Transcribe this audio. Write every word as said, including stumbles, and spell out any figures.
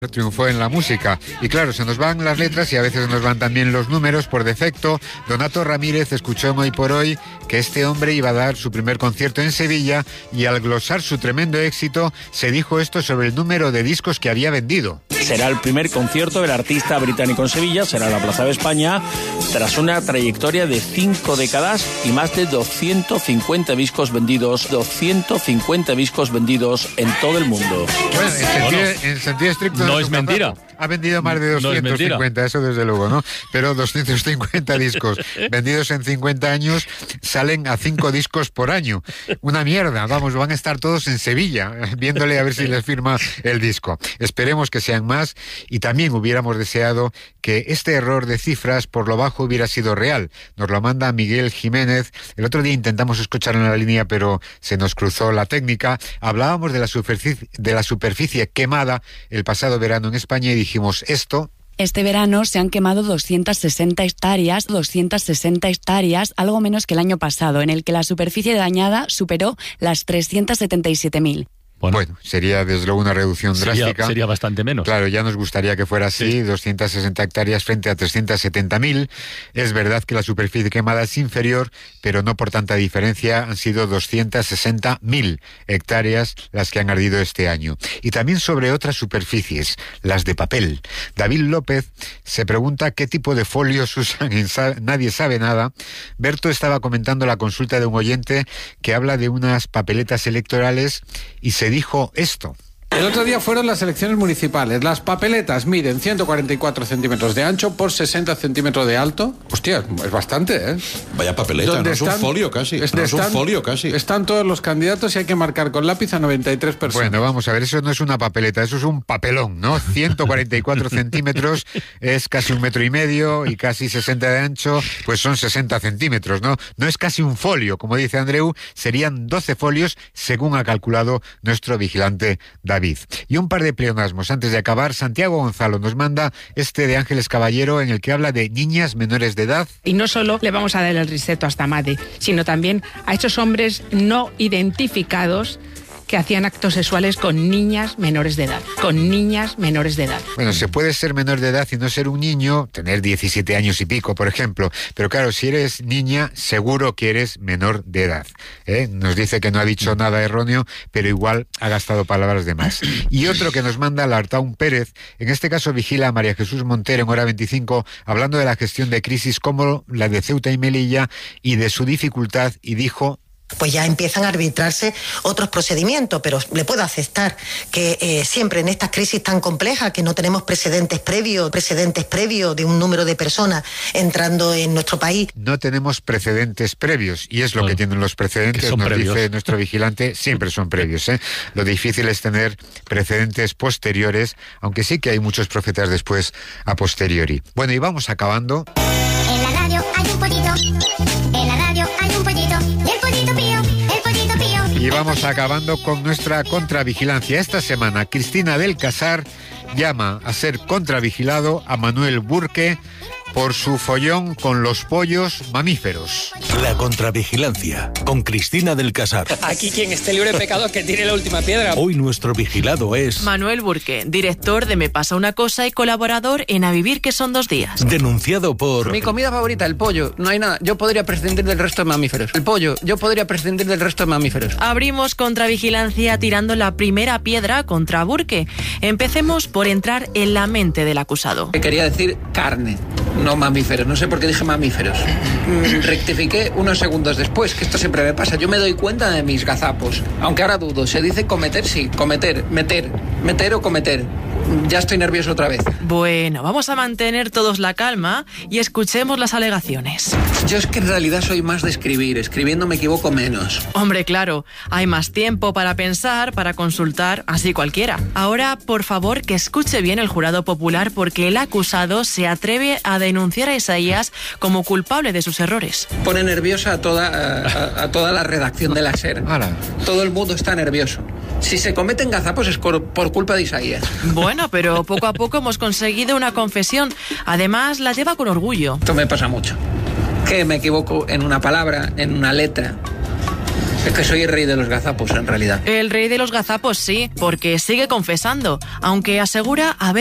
Triunfó en la música y claro, se nos van las letras y a veces nos van también los números por defecto. Donato Ramírez escuchó en Hoy por Hoy que este hombre iba a dar su primer concierto en Sevilla y al glosar su tremendo éxito se dijo esto sobre el número de discos que había vendido. Será el primer concierto del artista británico en Sevilla, será en la Plaza de España, tras una trayectoria de cinco décadas y más de doscientos cincuenta discos vendidos, doscientos cincuenta discos vendidos en todo el mundo. Bueno, en sentido, en sentido estricto no es mentira. Ha vendido más de doscientos cincuenta, no eso desde luego, ¿no? Pero doscientos cincuenta discos vendidos en cincuenta años salen a cinco discos por año. Una mierda, vamos, van a estar todos en Sevilla viéndole a ver si les firma el disco. Esperemos que sean más y también hubiéramos deseado que este error de cifras por lo bajo hubiera sido real. Nos lo manda Miguel Jiménez. El otro día intentamos escuchar en la línea, pero se nos cruzó la técnica. Hablábamos de la superficie, de la superficie quemada el pasado verano en España y dijimos Dijimos esto. Este verano se han quemado doscientas sesenta hectáreas, doscientas sesenta hectáreas, algo menos que el año pasado, en el que la superficie dañada superó las trescientas setenta y siete mil. Bueno, bueno, sería desde luego una reducción sería, drástica. Sería bastante menos. Claro, ya nos gustaría que fuera así, sí. doscientas sesenta hectáreas frente a trescientas setenta mil. Es verdad que la superficie quemada es inferior, pero no por tanta diferencia. Han sido doscientas sesenta mil hectáreas las que han ardido este año. Y también sobre otras superficies, las de papel. David López se pregunta qué tipo de folios usan en Sa- Nadie Sabe Nada. Berto estaba comentando la consulta de un oyente que habla de unas papeletas electorales y se dijo esto. El otro día fueron las elecciones municipales. Las papeletas miden ciento cuarenta y cuatro centímetros de ancho por sesenta centímetros de alto. Hostia, es bastante, ¿eh? Vaya papeleta, no es un folio casi. No es un folio casi. Están todos los candidatos y hay que marcar con lápiz a noventa y tres personas. Bueno, vamos a ver, eso no es una papeleta, eso es un papelón, ¿no? ciento cuarenta y cuatro centímetros es casi un metro y medio y casi sesenta de ancho, pues son sesenta centímetros, ¿no? No es casi un folio, como dice Andreu, serían doce folios según ha calculado nuestro vigilante David. Y un par de pleonasmos antes de acabar. Santiago Gonzalo nos manda este de Ángeles Caballero en el que habla de niñas menores de edad. Y no solo le vamos a dar el reseto a esta madre, sino también a estos hombres no identificados que hacían actos sexuales con niñas menores de edad, con niñas menores de edad. Bueno, se puede ser menor de edad y no ser un niño, tener diecisiete años y pico, por ejemplo, pero claro, si eres niña, seguro que eres menor de edad, ¿eh? Nos dice que no ha dicho nada erróneo, pero igual ha gastado palabras de más. Y otro que nos manda Lartaun Pérez, en este caso vigila a María Jesús Montero en Hora veinticinco, hablando de la gestión de crisis como la de Ceuta y Melilla y de su dificultad, y dijo: pues ya empiezan a arbitrarse otros procedimientos, pero le puedo aceptar que eh, siempre en estas crisis tan complejas, que no tenemos precedentes previos, precedentes previos de un número de personas entrando en nuestro país. No tenemos precedentes previos, y es lo bueno, que tienen los precedentes, nos previos. Dice nuestro vigilante, siempre son previos, ¿eh? Lo difícil es tener precedentes posteriores, aunque sí que hay muchos profetas después a posteriori. Bueno, y vamos acabando. En la radio hay un pollito, en la radio hay un pollito, y el pollito pío, el pollito pío. Y vamos acabando con nuestra contravigilancia. Esta semana, Cristina del Casar llama a ser contravigilado a Manuel Burke por su follón con los pollos mamíferos. La contravigilancia, con Cristina del Casar. Aquí quien esté libre de pecado que tire la última piedra. Hoy nuestro vigilado es... Manuel Burke, director de Me pasa una cosa y colaborador en A vivir que son dos días. Denunciado por... Mi comida favorita, el pollo. No hay nada. Yo podría prescindir del resto de mamíferos. El pollo. Yo podría prescindir del resto de mamíferos. Abrimos contravigilancia tirando la primera piedra contra Burke. Empecemos por entrar en la mente del acusado. Quería decir carne. No mamíferos, no sé por qué dije mamíferos. Mm, rectifiqué unos segundos después, que esto siempre me pasa. Yo me doy cuenta de mis gazapos. Aunque ahora dudo, se dice cometer, sí, cometer, meter, meter o cometer. Ya estoy nervioso otra vez. Bueno, vamos a mantener todos la calma y escuchemos las alegaciones. Yo es que en realidad soy más de escribir. Escribiendo me equivoco menos. Hombre, claro, hay más tiempo para pensar, para consultar, así cualquiera. Ahora, por favor, que escuche bien el jurado popular, porque el acusado se atreve a denunciar a Isaías como culpable de sus errores. Pone nerviosa a toda, a, a toda la redacción de la SER. Todo el mundo está nervioso. Si se cometen gazapos es por culpa de Isaías. Bueno, pero poco a poco hemos conseguido una confesión. Además, la lleva con orgullo. Esto me pasa mucho. Que me equivoco en una palabra, en una letra. Es que soy el rey de los gazapos, en realidad. El rey de los gazapos, sí, porque sigue confesando, aunque asegura haber